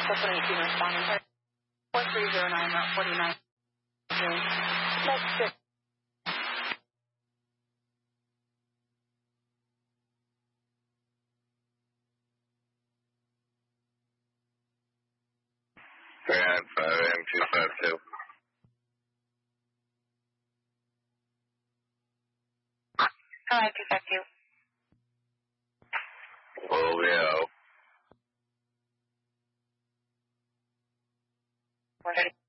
Brooklyn 18 responding. 4309 Route 49. Next 6. Grand 5M252. Alright, 252. Julio. 130.